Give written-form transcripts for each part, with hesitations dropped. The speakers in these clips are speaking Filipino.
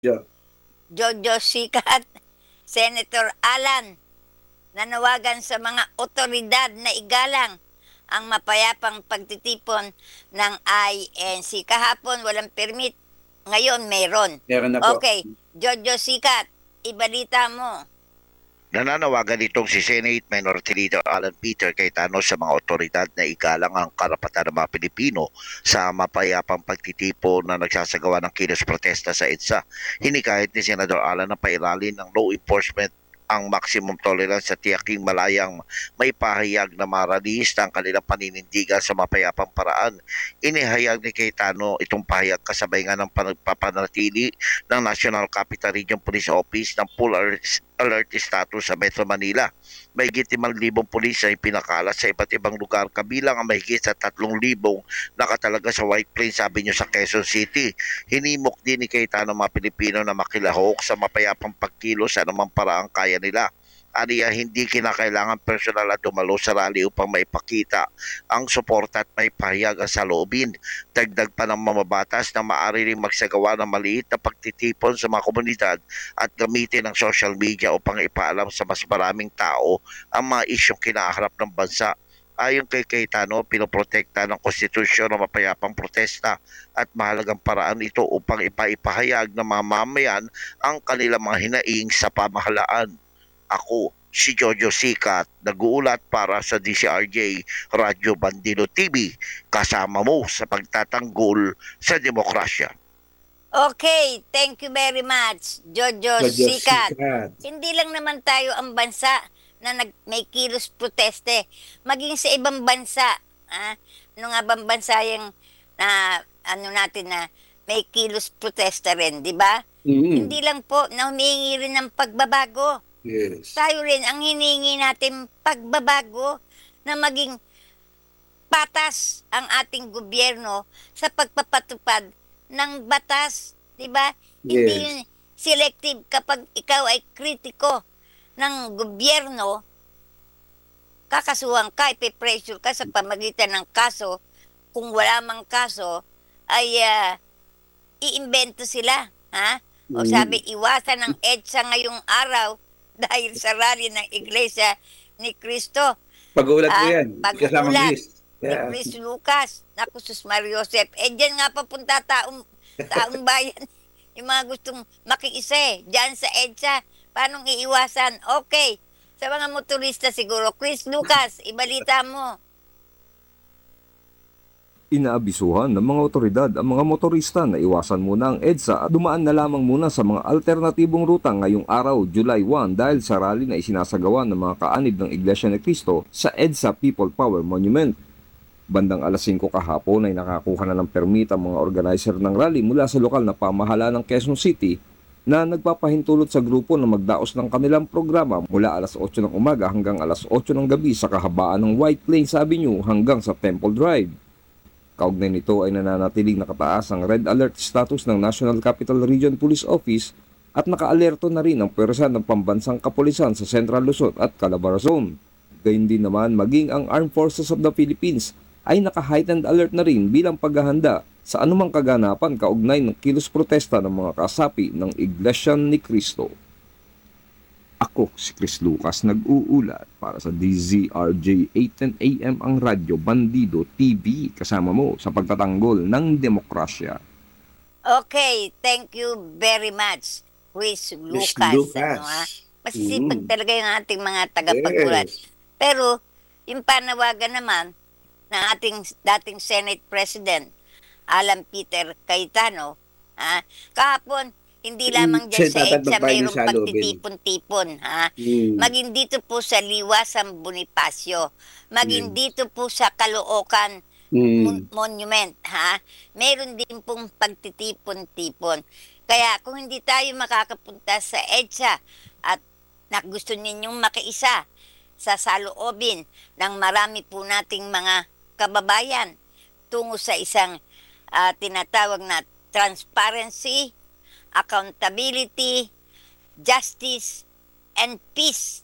Jo. Jojo Sikat, Senator Alan, nanawagan sa mga otoridad na igalang ang mapayapang pagtitipon ng INC. Kahapon walang permit, ngayon meron. Meron na po. Okay, Jojo Sikat, ibalita mo. Nananawagan itong si Senate Minority Leader Alan Peter Cayetano sa mga otoridad na igalang ang karapatan ng mga Pilipino sa mapayapang pagtitipon na nagsasagawa ng kilos protesta sa EDSA. Hinikayat ni Senador Alan na pairalin ng law enforcement ang maximum tolerance sa tiyaking malayang may pahayag na maralis ng kanilang paninindigan sa mapayapang paraan. Inihayag ni Cayetano itong pahayag kasabay nga ng pagpapanatili ng National Capital Region Police Office ng full alert status sa Metro Manila. Mahigit 5,000 pulis ay pinakala sa iba't ibang lugar kabilang ang mahigit sa 3,000 nakatalaga sa White Plains Avenue sa Quezon City. Hinimok din ni Cayetano mga Pilipino na makilahok sa mapayapang pagkilos sa anumang paraang kaya nila. Aniya hindi kinakailangan personal na dumalo sa rally upang maipakita ang suporta at may pahayag sa loobin. Dagdag pa ng mamabatas na maaari ring magsagawa ng maliit na pagtitipon sa mga komunidad at gamitin ang social media upang ipaalam sa mas maraming tao ang mga isyong kinaharap ng bansa. Ayon kay Cayetano, pinoprotekta ng konstitusyon ng mapayapang protesta at mahalagang paraan ito upang ipaipahayag ng mga mamayan ang kanilang mga hinaing sa pamahalaan. Ako, si Jojo Sikat, nag-uulat para sa DCRJ Radyo Bandilo TV, kasama mo sa pagtatanggol sa demokrasya. Okay, thank you very much, Jojo Jojo Sikat. Sikat. Hindi lang naman tayo ang bansa na may kilos proteste. Maging sa ibang bansa, ano nga bang bansa yung na ano natin na may kilos protesta rin, di ba? Mm. Hindi lang po na humingi rin ng pagbabago. Yes. Tayo rin ang hiningi natin pagbabago na maging patas ang ating gobyerno sa pagpapatupad ng batas, 'di ba? Hindi Yes. yun selective kapag ikaw ay kritiko ng gobyerno, kakasuhan ka, ipipressure ka sa pamagitan ng kaso. Kung wala mang kaso, ay iimbento sila. Ha? O Mm. sabi, iwasan ng EDSA ngayong araw dahil sa rally ng Iglesia ni Cristo. Pag-uulat ko yan. Kasamang Pag-uulat list. ni Yeah. Chris Lucas. Naku, sus Mario Joseph. Diyan nga papunta taong bayan. Yung mga gustong makiisa Diyan sa EDSA. Paano iiwasan? Okay. Sa mga motorista siguro. Chris Lucas, ibalita mo. Inaabisuhan ng mga otoridad ang mga motorista na iwasan muna ang EDSA at dumaan na lamang muna sa mga alternatibong ruta ngayong araw, July 1 dahil sa rally na isinasagawa ng mga kaanib ng Iglesia ni Cristo sa EDSA People Power Monument. Bandang alas 5 kahapon ay nakakuha na ng permit ang mga organizer ng rally mula sa lokal na pamahalaan ng Quezon City na nagpapahintulot sa grupo na magdaos ng kanilang programa mula alas 8 ng umaga hanggang alas 8 ng gabi sa kahabaan ng White Plains Avenue hanggang sa Temple Drive. Kaugnay nito ay nananatiling nakataas ang red alert status ng National Capital Region Police Office at nakaalerto na rin ang pwersa ng pambansang kapulisan sa Central Luzon at Calabarzon. Gayun din naman maging ang Armed Forces of the Philippines ay naka-heightened alert na rin bilang paghahanda sa anumang kaganapan kaugnay ng kilos protesta ng mga kasapi ng Iglesia ni Cristo. Ako si Chris Lucas nag-uulat para sa DZRJ 810 AM ang Radyo Bandido TV kasama mo sa pagtatanggol ng demokrasya. Okay, thank you very much, Chris Chris Lucas. Lucas. Masisipag Mm. talaga yung ating mga tagapagkulat. Yes. Pero, yung panawagan naman ng ating dating Senate President, Alan Peter Cayetano, kahapon, hindi lamang dyan sa Tatag EDSA magbayad ng mayroong salubin. pagtitipon-tipon. Mm. Maging dito po sa Liwasang Bonifacio, maging Yes. dito po sa Caloocan Mm. Monument, meron din pong pagtitipon-tipon. Kaya kung hindi tayo makakapunta sa EDSA at gusto ninyong makiisa sa saloobin ng marami po nating mga kababayan tungo sa isang tinatawag na transparency, accountability, justice, and peace.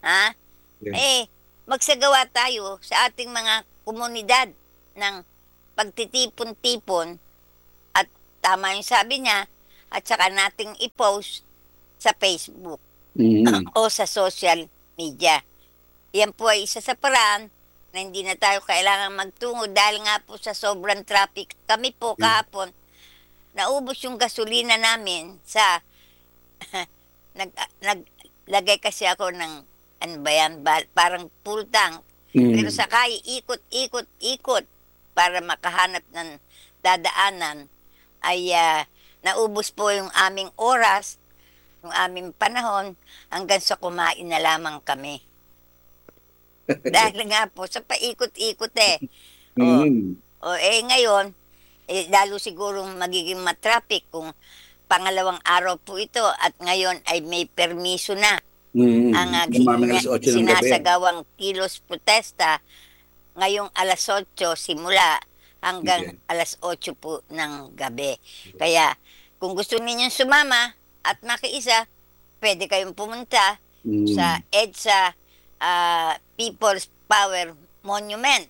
Yes. Magsagawa tayo sa ating mga komunidad ng pagtitipon-tipon at tama yung sabi niya, at saka nating i-post sa Facebook o sa social media. Yan po ay isa sa paraan na hindi na tayo kailangan magtungo dahil nga po sa sobrang traffic. Kami po kahapon, naubos yung gasolina namin sa naglagay kasi ako ng ano ba yan, parang full tank. Pero sakay, ikot para makahanap ng dadaanan ay naubos po yung aming oras, yung aming panahon hanggang sa kumain na lamang kami. Dahil nga po sa paikot-ikot eh. Ngayon, lalo siguro magiging matraffic kung pangalawang araw po ito at ngayon ay may permiso na ang sinasagawang kilos protesta ngayong alas 8 simula hanggang alas 8 po ng gabi. Kaya kung gusto ninyong sumama at makiisa, pwede kayong pumunta sa EDSA People's Power Monument.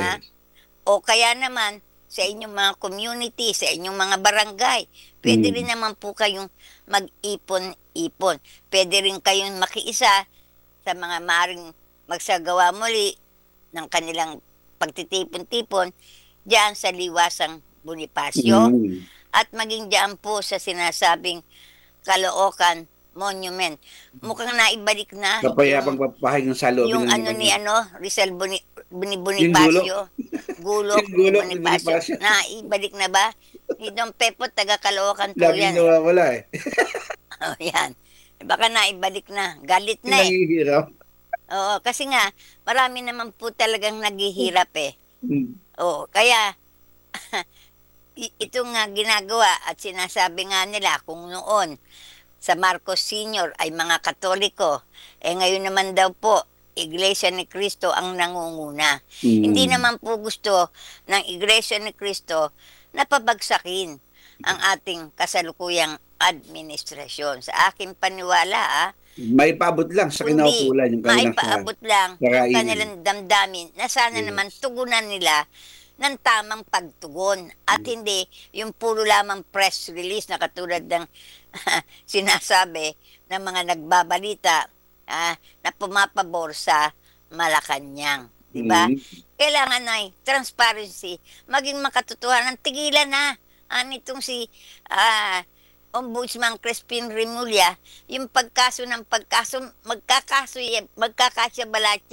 O kaya naman sa inyong mga community, sa inyong mga barangay. Pwede rin naman po kayong mag-ipon-ipon. Pwede rin kayong makiisa sa mga maring magsagawa muli ng kanilang pagtitipon-tipon diyan sa Liwasang Bonifacio at maging diyan po sa sinasabing Caloocan Monument. Mukhang naibalik na Kapayapang papahig ng salubin yung ng ano ni Rizal Yung Bonifacio. Gulok gulok ni ni Bonifacio. Bonifacio. Naibalik na ba? Idong Pepo, taga Caloocan po Laging yan. nawawala eh. Oh, yan. Baka naibalik na. Galit na eh. Nangihirap. Oo, kasi nga, marami naman po talagang naghihirap eh. Oo, kaya, ito nga ginagawa at sinasabi nga nila kung noon sa Marcos Sr. ay mga Katoliko, ngayon naman daw po, Iglesia ni Cristo ang nangunguna. Hindi naman po gusto ng Iglesia ni Cristo na pabagsakin ang ating kasalukuyang administrasyon. Sa aking paniwala, May paabot lang sa kinaukulan yung kanilang maipaabot lang yung kakainin. kanilang damdamin na sana naman tugunan nila ng tamang pagtugon at hindi yung puro lamang press release na katulad ng sinasabi ng mga nagbabalita na pumapabor sa Malacanang. Diba? Kailangan na transparency, maging makatotohanan, tigilan na. Nitong si Ombudsman Crispin Remulla, yung pagkaso ng magkakasya balat